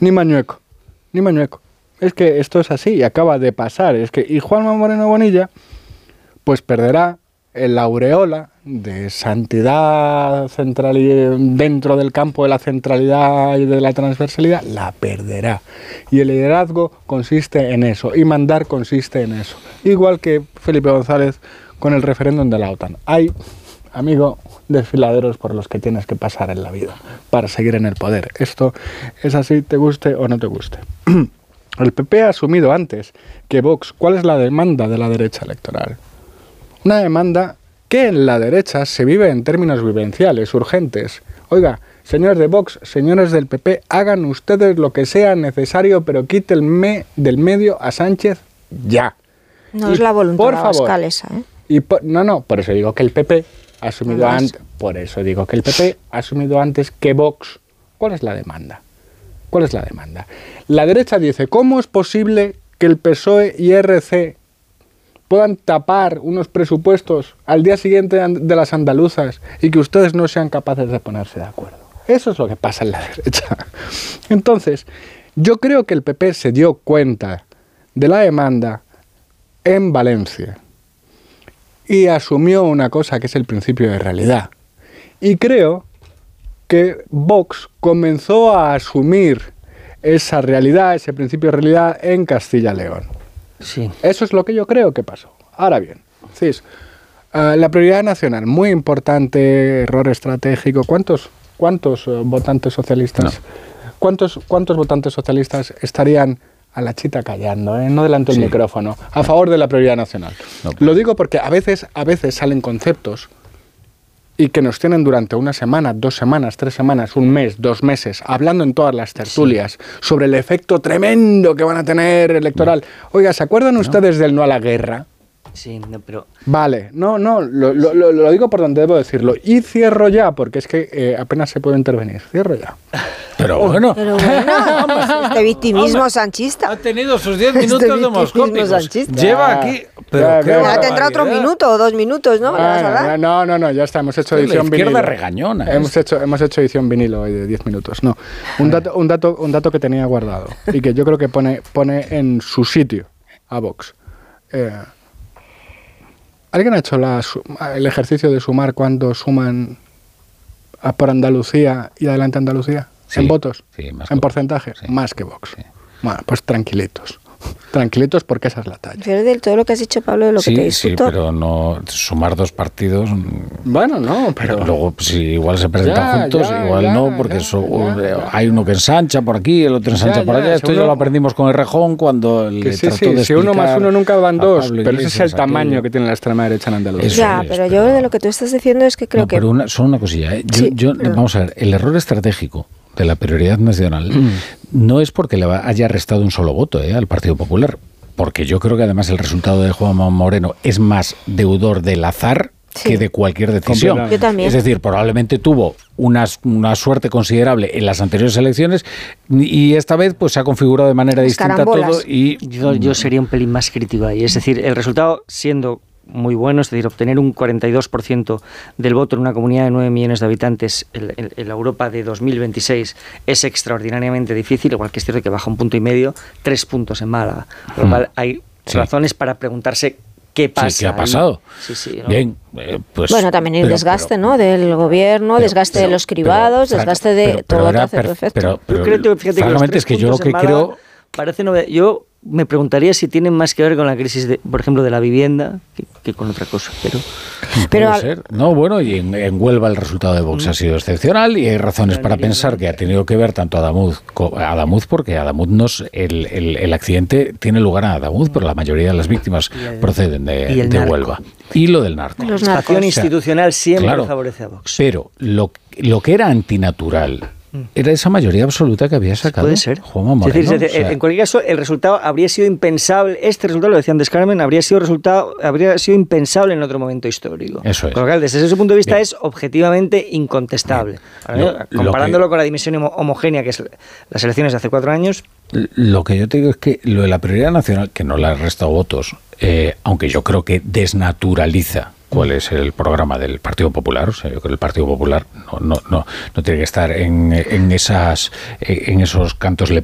Ni mañueco. Es que esto es así y acaba de pasar. Y Juanma Moreno Bonilla, pues perderá la aureola de santidad central dentro del campo de la centralidad y de la transversalidad, la perderá. Y el liderazgo consiste en eso, y mandar consiste en eso. Igual que Felipe González con el referéndum de la OTAN. Hay, amigo, desfiladeros por los que tienes que pasar en la vida para seguir en el poder. Esto es así, te guste o no te guste. El PP ha asumido antes que Vox. ¿Cuál es la demanda de la derecha electoral? Una demanda que en la derecha se vive en términos vivenciales, urgentes. Oiga, señores de Vox, señores del PP, hagan ustedes lo que sea necesario, pero quítenme del medio a Sánchez ya. No es la voluntad de Abascal esa, ¿eh? Por eso digo que el PP ha asumido antes. Por eso digo que el PP ha asumido antes que Vox. ¿Cuál es la demanda? ¿Cuál es la demanda? La derecha dice, ¿cómo es posible que el PSOE y RC puedan tapar unos presupuestos al día siguiente de las andaluzas y que ustedes no sean capaces de ponerse de acuerdo? Eso es lo que pasa en la derecha. Entonces, yo creo que el PP se dio cuenta de la demanda en Valencia y asumió una cosa que es el principio de realidad. Y creo que Vox comenzó a asumir esa realidad, ese principio de realidad en Castilla y León. Sí. Eso es lo que yo creo que pasó. Ahora bien, la prioridad nacional, muy importante, error estratégico. ¿Cuántos votantes socialistas? No. ¿Cuántos votantes socialistas estarían a la chita callando, no delante del micrófono, a favor de la prioridad nacional? No. Lo digo porque a veces salen conceptos y que nos tienen durante una semana, 2 semanas, 3 semanas, 1 mes, 2 meses, hablando en todas las tertulias sobre el efecto tremendo que van a tener electoral. Oiga, ¿se acuerdan ustedes del no a la guerra? Sí, no, pero... Vale, lo digo por donde debo decirlo. Y cierro ya, porque es que apenas se puede intervenir. Cierro ya. Pero bueno, este victimismo sanchista. Ha tenido sus 10 minutos demoscópicos. Lleva aquí... Ya tendrá otro minuto o 2 minutos, ¿no? No, ya está. Hemos hecho edición vinilo. La izquierda regañona. Hemos hecho edición vinilo hoy de 10 minutos. No, un dato que tenía guardado y que yo creo que pone en su sitio a Vox. ¿Alguien ha hecho el ejercicio de sumar cuando suman por Andalucía y adelante Andalucía? Sí, ¿en votos? Sí, ¿en porcentaje? Sí. Más que Vox. Sí. Bueno, pues tranquilitos. Tranquilitos porque esa es la talla. Pero de todo lo que has dicho, Pablo, de lo que te discuto. Sí, pero no sumar 2 partidos... Bueno, no, pero... Luego, si igual se presentan juntos, igual porque hay uno que ensancha por aquí, el otro ensancha por allá. Esto ya lo aprendimos con Errejón cuando le trató de explicar... Si 1 más 1 nunca van 2, pero ese es el tamaño que tiene la extrema derecha en Andalucía. Pero yo de lo que tú estás diciendo es que creo que... Pero solo una cosilla, vamos a ver, el error estratégico de la prioridad nacional no es porque le haya restado un solo voto al Partido Popular, porque yo creo que además el resultado de Juanma Moreno es más deudor del azar que de cualquier decisión. Yo también. Es decir, probablemente tuvo una suerte considerable en las anteriores elecciones y esta vez pues se ha configurado de manera distinta todo. Y yo sería un pelín más crítico ahí. Es decir, el resultado siendo muy bueno, es decir, obtener un 42% del voto en una comunidad de 9 millones de habitantes en la Europa de 2026 es extraordinariamente difícil, igual que es cierto que baja 1,5 puntos, 3 puntos en Málaga. Por lo cual hay razones para preguntarse qué pasa. Sí, ¿qué ha pasado? Sí, ¿no? Bien, pues... Bueno, también el desgaste, ¿no?, del gobierno, desgaste de los cribados, desgaste de todo lo que hace perfecto. Pero yo creo, fíjate, francamente, es que yo lo que creo... Parece yo me preguntaría si tienen más que ver con la crisis, por ejemplo, de la vivienda que con otra cosa. Pero puede ser. No, bueno, y en Huelva el resultado de Vox ha sido excepcional y hay razones para pensar que ha tenido que ver tanto Adamuz porque Adamuz el accidente tiene lugar en Adamuz, pero la mayoría de las víctimas proceden de Huelva. Y lo del narco. La situación institucional siempre favorece a Vox. Pero lo que era antinatural era esa mayoría absoluta que había sacado. Puede ser. Juanma Moreno. Es decir, en cualquier caso, el resultado habría sido impensable. Este resultado, lo decía antes Carmen, habría sido impensable en otro momento histórico. Eso es. Con lo cual, desde ese punto de vista, es objetivamente incontestable. Comparándolo con la dimensión homogénea que es las elecciones de hace 4 años. Lo que yo te digo es que lo de la prioridad nacional, que no le ha restado votos, aunque yo creo que desnaturaliza cuál es el programa del Partido Popular. O sea, yo creo que el Partido Popular no tiene que estar en esos cantos